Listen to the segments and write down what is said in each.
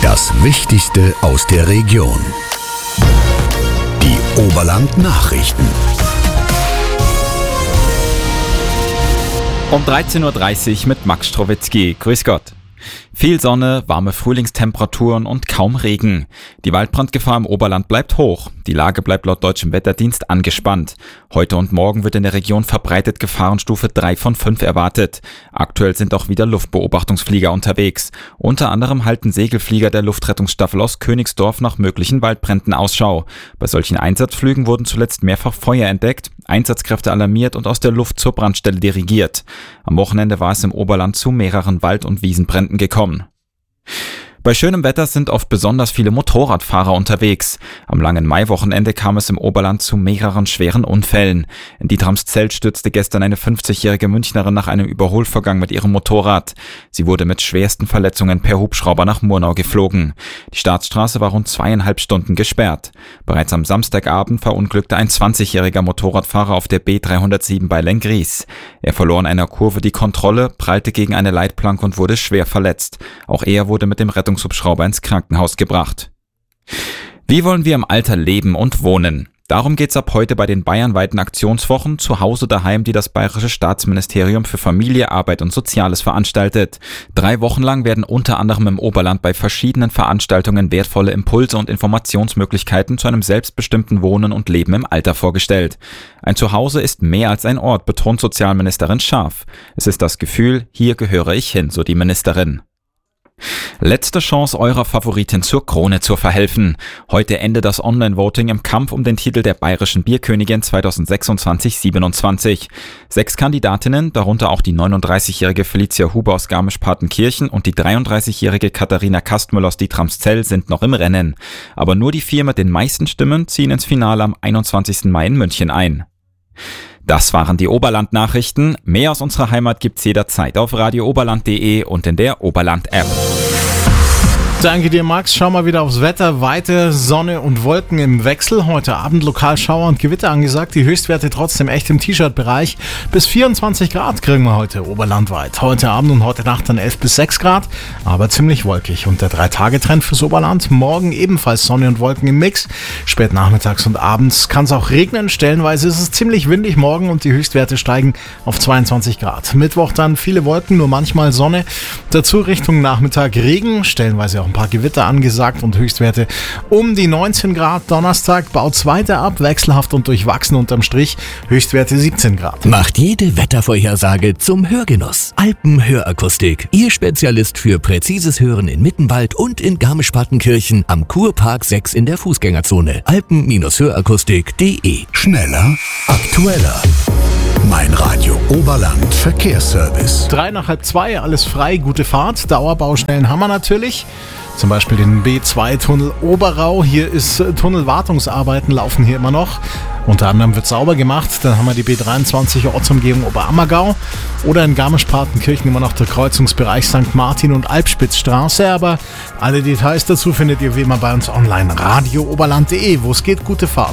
Das Wichtigste aus der Region. Die Oberland-Nachrichten. Um 13.30 Uhr mit Max Strowitzki. Grüß Gott. Viel Sonne, warme Frühlingstemperaturen und kaum Regen. Die Waldbrandgefahr im Oberland bleibt hoch. Die Lage bleibt laut Deutschem Wetterdienst angespannt. Heute und morgen wird in der Region verbreitet Gefahrenstufe 3 von 5 erwartet. Aktuell sind auch wieder Luftbeobachtungsflieger unterwegs. Unter anderem halten Segelflieger der Luftrettungsstaffel aus Königsdorf nach möglichen Waldbränden Ausschau. Bei solchen Einsatzflügen wurden zuletzt mehrfach Feuer entdeckt, Einsatzkräfte alarmiert und aus der Luft zur Brandstelle dirigiert. Am Wochenende war es im Oberland zu mehreren Wald- und Wiesenbränden gekommen. Bei schönem Wetter sind oft besonders viele Motorradfahrer unterwegs. Am langen Maiwochenende kam es im Oberland zu mehreren schweren Unfällen. In Dietramszelt stürzte gestern eine 50-jährige Münchnerin nach einem Überholvorgang mit ihrem Motorrad. Sie wurde mit schwersten Verletzungen per Hubschrauber nach Murnau geflogen. Die Staatsstraße war rund 2,5 Stunden gesperrt. Bereits am Samstagabend verunglückte ein 20-jähriger Motorradfahrer auf der B307 bei Lenggries. Er verlor in einer Kurve die Kontrolle, prallte gegen eine Leitplanke und wurde schwer verletzt. Auch er wurde mit dem Rettungshubschrauber ins Krankenhaus gebracht. Wie wollen wir im Alter leben und wohnen? Darum geht's ab heute bei den bayernweiten Aktionswochen zu Hause daheim, die das Bayerische Staatsministerium für Familie, Arbeit und Soziales veranstaltet. 3 Wochen lang werden unter anderem im Oberland bei verschiedenen Veranstaltungen wertvolle Impulse und Informationsmöglichkeiten zu einem selbstbestimmten Wohnen und Leben im Alter vorgestellt. Ein Zuhause ist mehr als ein Ort, betont Sozialministerin Scharf. Es ist das Gefühl, hier gehöre ich hin, so die Ministerin. Letzte Chance, eurer Favoritin zur Krone zu verhelfen. Heute endet das Online-Voting im Kampf um den Titel der Bayerischen Bierkönigin 2026-27. 6 Kandidatinnen, darunter auch die 39-jährige Felicia Huber aus Garmisch-Partenkirchen und die 33-jährige Katharina Kastmüller aus Dietramszell sind noch im Rennen. Aber nur die 4 mit den meisten Stimmen ziehen ins Finale am 21. Mai in München ein. Das waren die Oberland-Nachrichten. Mehr aus unserer Heimat gibt's jederzeit auf radiooberland.de und in der Oberland-App. Danke dir, Max. Schau mal wieder aufs Wetter. Weite Sonne und Wolken im Wechsel. Heute Abend lokal Schauer und Gewitter angesagt. Die Höchstwerte trotzdem echt im T-Shirt-Bereich. Bis 24 Grad kriegen wir heute oberlandweit. Heute Abend und heute Nacht dann 11 bis 6 Grad, aber ziemlich wolkig. Und der 3-Tage-Trend fürs Oberland. Morgen ebenfalls Sonne und Wolken im Mix. Spät nachmittags und abends kann es auch regnen. Stellenweise ist es ziemlich windig morgen und die Höchstwerte steigen auf 22 Grad. Mittwoch dann viele Wolken, nur manchmal Sonne. Dazu Richtung Nachmittag Regen. Stellenweise auch ein paar Gewitter angesagt und Höchstwerte um die 19 Grad. Donnerstag baut weiter ab, wechselhaft und durchwachsen unterm Strich. Höchstwerte 17 Grad. Macht jede Wettervorhersage zum Hörgenuss. Alpenhörakustik. Ihr Spezialist für präzises Hören in Mittenwald und in Garmisch-Partenkirchen am Kurpark 6 in der Fußgängerzone. Alpen-Hörakustik.de. Schneller, aktueller. Mein Radio Oberland Verkehrsservice. 3 nach halb 2, alles frei, gute Fahrt. Dauerbaustellen haben wir natürlich. Zum Beispiel den B2-Tunnel Oberau. Hier ist Tunnelwartungsarbeiten, laufen hier immer noch. Unter anderem wird sauber gemacht. Dann haben wir die B23 Ortsumgehung Oberammergau. Oder in Garmisch-Partenkirchen immer noch der Kreuzungsbereich St. Martin und Alpspitzstraße. Aber alle Details dazu findet ihr wie immer bei uns online. radiooberland.de, wo es geht, gute Fahrt.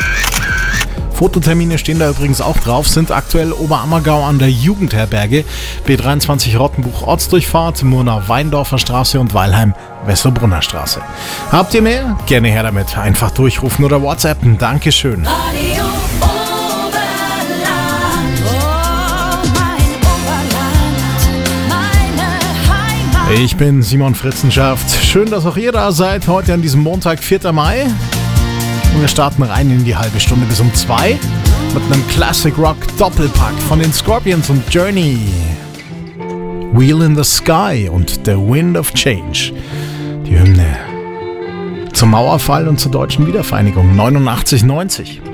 Fototermine stehen da übrigens auch drauf, sind aktuell Oberammergau an der Jugendherberge, B23 Rottenbuch Ortsdurchfahrt, Murnau-Weindorfer Straße und Weilheim-Wessobrunner Straße. Habt ihr mehr? Gerne her damit. Einfach durchrufen oder WhatsAppen. Dankeschön. Radio Oberland, oh mein Oberland, meine Heimat. Ich bin Simon Fritzenschaft. Schön, dass auch ihr da seid, heute an diesem Montag, 4. Mai. Und wir starten rein in die halbe Stunde bis um 2 mit einem Classic Rock Doppelpack von den Scorpions und Journey. Wheel in the Sky und The Wind of Change. Die Hymne zum Mauerfall und zur deutschen Wiedervereinigung 89-90.